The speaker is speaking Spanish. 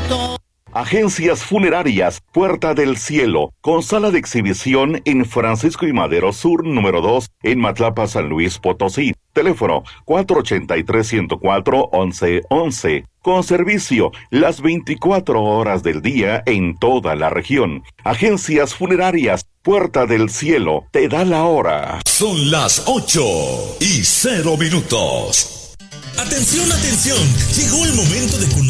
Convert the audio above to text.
Agencias Funerarias Puerta del Cielo, con sala de exhibición en Francisco y Madero Sur, número 2, en Matlapa, San Luis Potosí. Teléfono 483-104-1111. Con servicio las 24 horas del día en toda la región. Agencias Funerarias Puerta del Cielo, te da la hora. Son las 8:00. Atención, atención. Llegó el momento de